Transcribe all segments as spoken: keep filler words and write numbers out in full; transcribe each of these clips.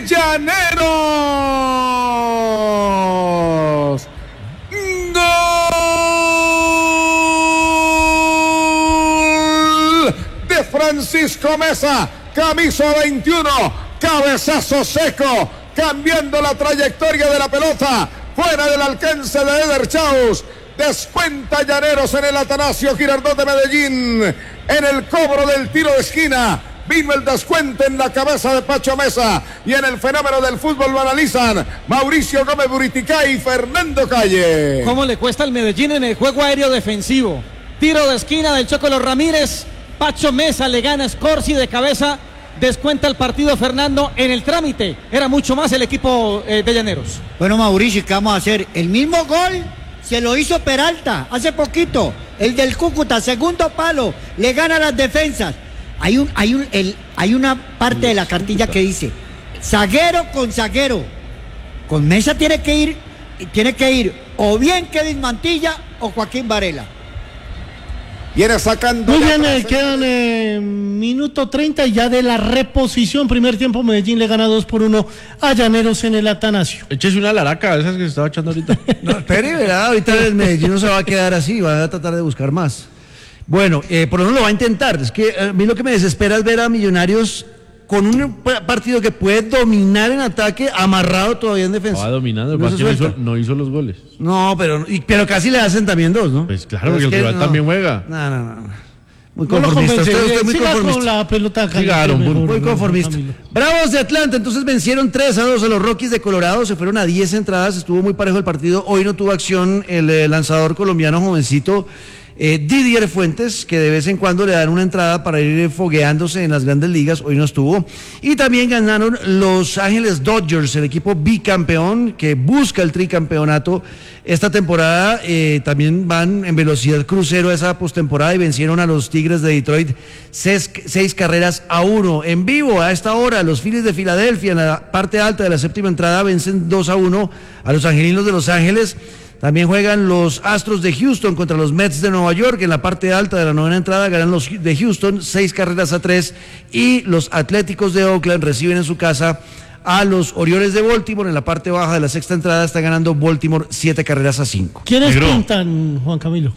Llaneros. Gol de Francisco Meza, camisa veintiuno, cabezazo seco, cambiando la trayectoria de la pelota, fuera del alcance de Eder Chaus. Descuenta Llaneros en el Atanasio Girardot de Medellín. En el cobro del tiro de esquina vino el descuento en la cabeza de Pacho Meza. Y en el fenómeno del fútbol lo analizan Mauricio Gómez Buriticá y Fernando Calle. ¿Cómo le cuesta al Medellín en el juego aéreo defensivo? Tiro de esquina del Chocolo Ramírez. Pacho Meza le gana a Scorsi de cabeza. Descuenta el partido Fernando. En el trámite era mucho más el equipo eh, de Llaneros. Bueno, Mauricio, ¿qué vamos a hacer? El mismo gol se lo hizo Peralta hace poquito, el del Cúcuta, segundo palo, le gana las defensas. Hay un, hay un, el, hay una parte de la cartilla que dice zaguero con zaguero. Con Meza tiene que ir, tiene que ir o bien Kevin Mantilla o Joaquín Varela. Viene sacando. Muy bien, eh, quedan eh, minuto treinta ya de la reposición. Primer tiempo, Medellín le gana dos por uno a Llaneros en el Atanasio. Échese una laraca, esas que se estaba echando ahorita. No, espere, ¿verdad? Ahorita el Medellín no se va a quedar así, va a tratar de buscar más. Bueno, eh, por lo menos lo va a intentar. Es que a mí lo que me desespera es ver a Millonarios con un partido que puede dominar en ataque, amarrado todavía en defensa. Va dominando, el no, no, hizo, no hizo los goles. No, pero, pero casi le hacen también dos, ¿no? Pues claro, porque el rival no, también juega. No, no, no. Muy conformista. Usted, usted muy conformista. Con la pelota Sigaron, muy, muy conformista. Camilo. Bravos de Atlanta, entonces vencieron tres a dos a los Rockies de Colorado, se fueron a diez entradas, estuvo muy parejo el partido. Hoy no tuvo acción el eh, lanzador colombiano jovencito Eh, Didier Fuentes, que de vez en cuando le dan una entrada para ir fogueándose en las grandes ligas, hoy no estuvo. Y también ganaron Los Ángeles Dodgers, el equipo bicampeón que busca el tricampeonato esta temporada. Eh, también van en velocidad crucero a esa postemporada y vencieron a los Tigres de Detroit seis, seis carreras a uno. En vivo a esta hora, los Phillies de Filadelfia en la parte alta de la séptima entrada vencen dos a uno a los Angelinos de Los Ángeles. También juegan los Astros de Houston contra los Mets de Nueva York. En la parte alta de la novena entrada ganan los de Houston seis carreras a tres. Y los Atléticos de Oakland reciben en su casa a los Orioles de Baltimore. En la parte baja de la sexta entrada está ganando Baltimore siete carreras a cinco. ¿Quiénes pintan, Juan Camilo?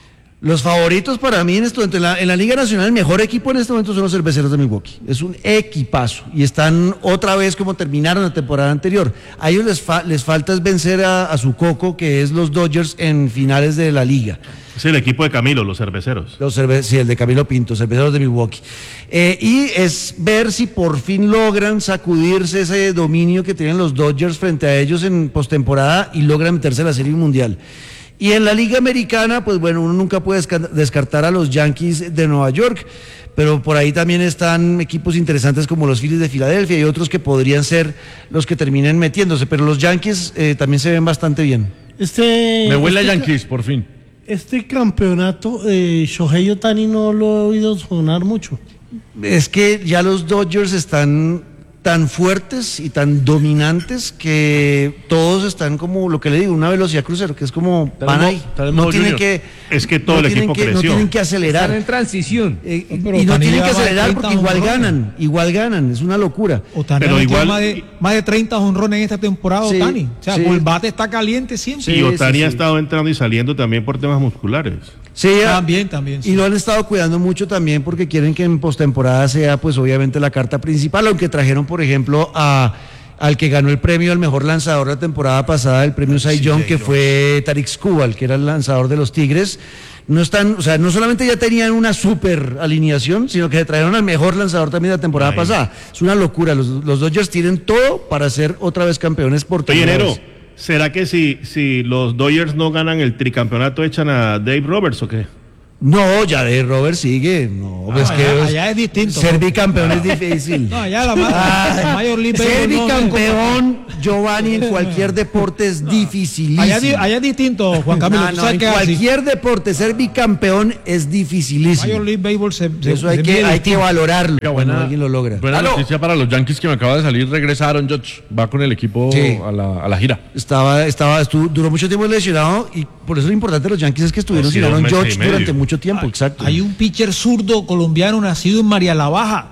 Los favoritos para mí en este momento, en la, en la Liga Nacional, el mejor equipo en este momento son los Cerveceros de Milwaukee. Es un equipazo y están otra vez como terminaron la temporada anterior. A ellos les, fa, les falta es vencer a, a su coco, que es los Dodgers en finales de la Liga. Es el equipo de Camilo, los Cerveceros. Los cerve sí, el de Camilo Pinto, Cerveceros de Milwaukee. Eh, y es ver si por fin logran sacudirse ese dominio que tienen los Dodgers frente a ellos en postemporada y logran meterse a la Serie Mundial. Y en la Liga Americana, pues bueno, uno nunca puede descartar a los Yankees de Nueva York, pero por ahí también están equipos interesantes como los Phillies de Filadelfia y otros que podrían ser los que terminen metiéndose, pero los Yankees eh, también se ven bastante bien. Este, Me huele este, a Yankees, por fin. Este campeonato, eh, Shohei Ohtani no lo he oído sonar mucho. Es que ya los Dodgers están tan fuertes y tan dominantes que todos están como, lo que le digo, una velocidad crucero, que es como van ahí, no tienen que, es que todo no el equipo que, creció, no tienen que acelerar, están en transición, eh, no, y no tienen que acelerar porque igual ganan, igual ganan, es una locura. Ohtani pero igual más de, más de treinta jonrones en esta temporada, sí, Ohtani, o sea, sí. El bate está caliente siempre. Sí, y Ohtani sí, sí. ha estado entrando y saliendo también por temas musculares. Sí, también, también. Sí. Y lo han estado cuidando mucho también porque quieren que en postemporada sea, pues obviamente, la carta principal, aunque trajeron, por ejemplo, a al que ganó el premio al mejor lanzador la temporada pasada, el premio Cy Young, que fue Tarik Skubal, que era el lanzador de los Tigres. No están, o sea, no solamente ya tenían una super alineación, sino que trajeron al mejor lanzador también la temporada Ay. pasada. Es una locura. Los, los Dodgers tienen todo para ser otra vez campeones por Oye, Nero, ¿será que si, si los Dodgers no ganan el tricampeonato echan a Dave Roberts o qué? No, ya Dave Roberts sigue. No, ah, pues allá, que allá es distinto. Ser bicampeón no. es difícil. No, allá la ma Mayor League Ser bicampeón, Giovanni, en cualquier deporte es no. dificilísimo. Allá, allá es distinto, Juan Camilo. No, no, en cualquier así? deporte ser bicampeón es dificilísimo. Mayor League Baseball se, se Eso hay, se que, hay que valorarlo buena, cuando alguien lo logra. Buena ¿Aló? noticia para los Yankees que me acaba de salir. Regresaron, George. Va con el equipo sí. a, la, a la gira. Estaba, estaba, estuvo, duró mucho tiempo lesionado y por eso lo importante de los Yankees es que estuvieron sin Aaron Judge durante mucho tiempo. Ay, exacto. Hay un pitcher zurdo colombiano nacido en María la Baja,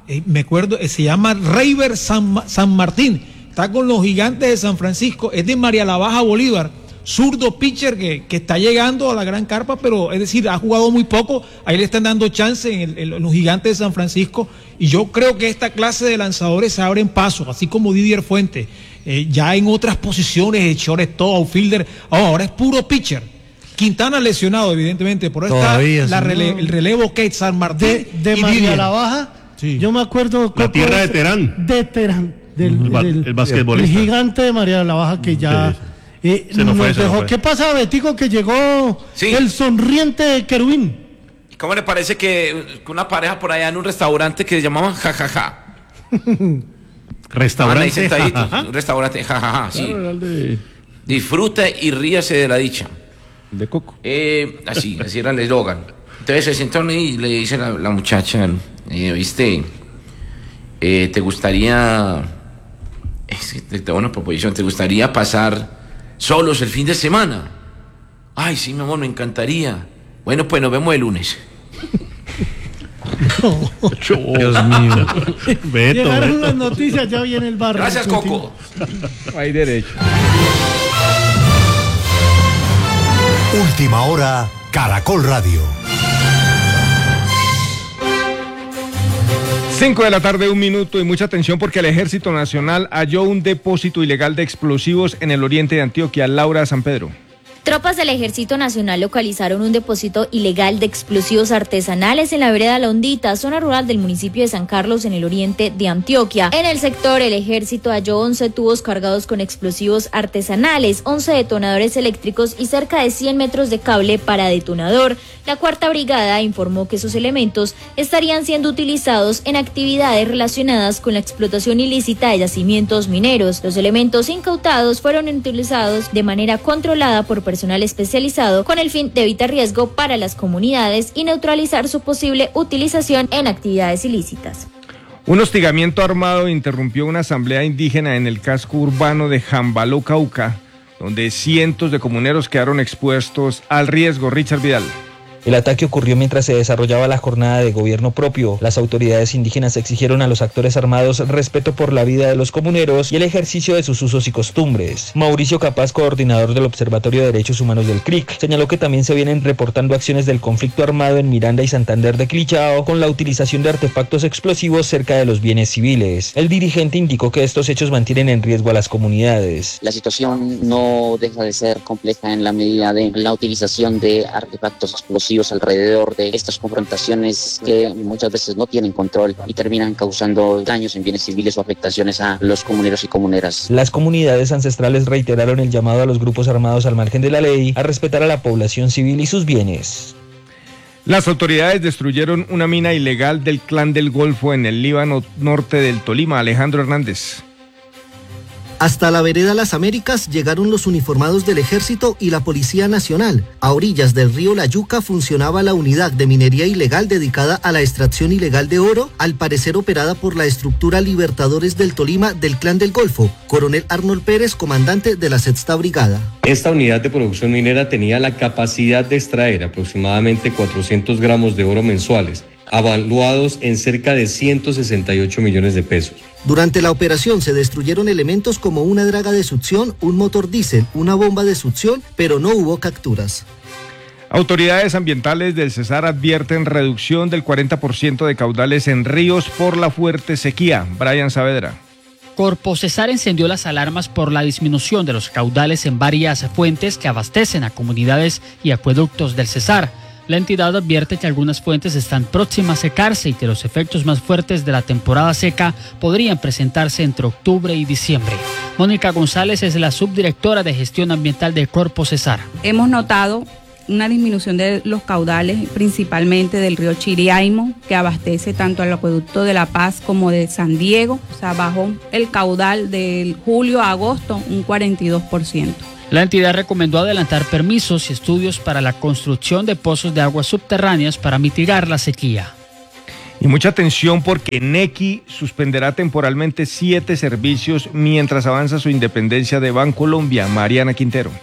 eh, me acuerdo, eh, se llama River San, San Martín, está con los Gigantes de San Francisco, es de María la Baja Bolívar, zurdo pitcher que, que está llegando a la gran carpa, pero es decir, ha jugado muy poco, ahí le están dando chance en, el, en los Gigantes de San Francisco, y yo creo que esta clase de lanzadores se abren paso, así como Didier Fuentes, eh, ya en otras posiciones, shortstop, outfielder, oh, ahora es puro pitcher. Quintana lesionado, evidentemente, por eso Todavía, está la sí, rele, no. el relevo Kate San Martín De, de y María Didier. la Baja, Sí. yo me acuerdo. La tierra de ese- Terán. De Terán. Del, El ba- del- el basquetbolista. el gigante de María la Baja que ya eh, Se nos nos fue, se nos dejó. fue. ¿Qué pasa, Betico, que llegó Sí. el sonriente querubín? ¿Cómo le parece que una pareja por allá en un restaurante que se llamaba Jajaja? Estaban ahí Restaurante. sentaditos, jajaja. un restaurante Jajaja, sí. Claro, era el de, Disfrute y ríase de la dicha. de Coco. Eh, así, así era el eslogan. Entonces se sentó y le dice la, la muchacha, eh, ¿viste? Eh, ¿Te gustaría... Es que te tengo una proposición, ¿te gustaría pasar solos el fin de semana? Ay, sí, mi amor, me encantaría. Bueno, pues nos vemos el lunes. Dios mío. Beto, Llegaron Beto. las noticias, ya viene el barrio. Gracias, Coco. Hay derecho. Última hora, Caracol Radio. cinco de la tarde, un minuto y mucha atención porque el Ejército Nacional halló un depósito ilegal de explosivos en el oriente de Antioquia. Laura San Pedro. Tropas del Ejército Nacional localizaron un depósito ilegal de explosivos artesanales en la vereda La Hondita, zona rural del municipio de San Carlos, en el oriente de Antioquia. En el sector, el Ejército halló once tubos cargados con explosivos artesanales, once detonadores eléctricos y cerca de cien metros de cable para detonador. La Cuarta Brigada informó que esos elementos estarían siendo utilizados en actividades relacionadas con la explotación ilícita de yacimientos mineros. Los elementos incautados fueron utilizados de manera controlada por personal especializado con el fin de evitar riesgo para las comunidades y neutralizar su posible utilización en actividades ilícitas. Un hostigamiento armado interrumpió una asamblea indígena en el casco urbano de Jambaló, Cauca, donde cientos de comuneros quedaron expuestos al riesgo. Richard Vidal. El ataque ocurrió mientras se desarrollaba la jornada de gobierno propio. Las autoridades indígenas exigieron a los actores armados respeto por la vida de los comuneros y el ejercicio de sus usos y costumbres. Mauricio Capaz, coordinador del Observatorio de Derechos Humanos del C R I C, señaló que también se vienen reportando acciones del conflicto armado en Miranda y Santander de Clichao con la utilización de artefactos explosivos cerca de los bienes civiles. El dirigente indicó que estos hechos mantienen en riesgo a las comunidades. La situación no deja de ser compleja en la medida de la utilización de artefactos explosivos alrededor de estas confrontaciones que muchas veces no tienen control y terminan causando daños en bienes civiles o afectaciones a los comuneros y comuneras. Las comunidades ancestrales reiteraron el llamado a los grupos armados al margen de la ley a respetar a la población civil y sus bienes. Las autoridades destruyeron una mina ilegal del Clan del Golfo en el Líbano norte del Tolima. Alejandro Hernández. Hasta la vereda Las Américas llegaron los uniformados del Ejército y la Policía Nacional. A orillas del río La Yuca funcionaba la unidad de minería ilegal dedicada a la extracción ilegal de oro, al parecer operada por la estructura Libertadores del Tolima del Clan del Golfo. Coronel Arnold Pérez, comandante de la Sexta Brigada. Esta unidad de producción minera tenía la capacidad de extraer aproximadamente cuatrocientos gramos de oro mensuales, avaluados en cerca de ciento sesenta y ocho millones de pesos. Durante la operación se destruyeron elementos como una draga de succión, un motor diésel, una bomba de succión, pero no hubo capturas. Autoridades ambientales del Cesar advierten reducción del cuarenta por ciento de caudales en ríos por la fuerte sequía. Brian Saavedra. Corpocesar encendió las alarmas por la disminución de los caudales en varias fuentes que abastecen a comunidades y acueductos del Cesar. La entidad advierte que algunas fuentes están próximas a secarse y que los efectos más fuertes de la temporada seca podrían presentarse entre octubre y diciembre. Mónica González es la subdirectora de gestión ambiental de Corpocesar. Hemos notado una disminución de los caudales, principalmente del río Chiriaimo, que abastece tanto al acueducto de La Paz como de San Diego. O sea, bajó el caudal del julio a agosto un cuarenta y dos por ciento. La entidad recomendó adelantar permisos y estudios para la construcción de pozos de aguas subterráneas para mitigar la sequía. Y mucha atención porque Nequi suspenderá temporalmente siete servicios mientras avanza su independencia de Bancolombia. Mariana Quintero.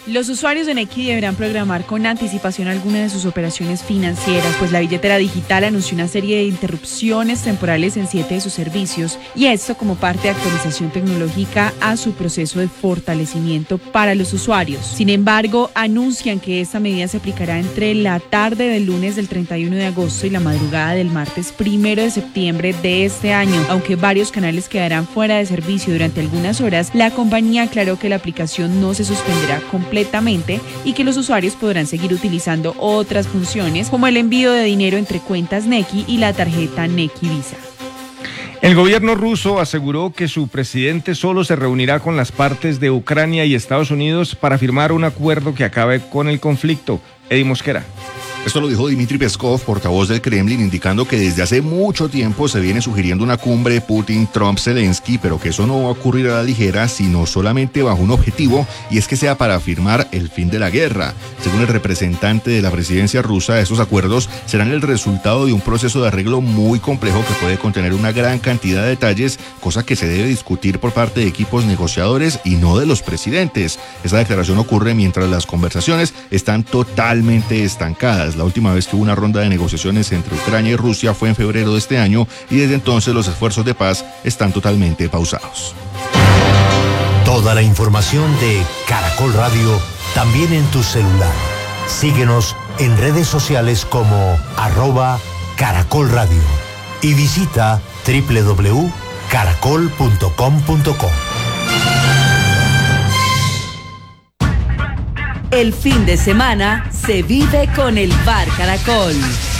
Los usuarios de Nequi deberán programar con anticipación alguna de sus operaciones financieras, pues la billetera digital anunció una serie de interrupciones temporales en siete de sus servicios, y esto como parte de actualización tecnológica a su proceso de fortalecimiento para los usuarios. Sin embargo, anuncian que esta medida se aplicará entre la tarde del lunes del treinta y uno de agosto y la madrugada del martes primero de septiembre de este año. Aunque varios canales quedarán fuera de servicio durante algunas horas, la compañía aclaró que la aplicación no se suspenderá completamente completamente y que los usuarios podrán seguir utilizando otras funciones como el envío de dinero entre cuentas Nequi y la tarjeta Nequi Visa. El gobierno ruso aseguró que su presidente solo se reunirá con las partes de Ucrania y Estados Unidos para firmar un acuerdo que acabe con el conflicto. Eddie Mosquera. Esto lo dijo Dmitry Peskov, portavoz del Kremlin, indicando que desde hace mucho tiempo se viene sugiriendo una cumbre Putin-Trump-Zelensky, pero que eso no va a ocurrir a la ligera, sino solamente bajo un objetivo, y es que sea para firmar el fin de la guerra. Según el representante de la presidencia rusa, estos acuerdos serán el resultado de un proceso de arreglo muy complejo que puede contener una gran cantidad de detalles, cosa que se debe discutir por parte de equipos negociadores y no de los presidentes. Esa declaración ocurre mientras las conversaciones están totalmente estancadas. La última vez que hubo una ronda de negociaciones entre Ucrania y Rusia fue en febrero de este año, y desde entonces los esfuerzos de paz están totalmente pausados. Toda la información de Caracol Radio también en tu celular. Síguenos en redes sociales como arroba Caracol Radio y visita doble u doble u doble u punto caracol punto com punto co. El fin de semana se vive con el Bar Caracol.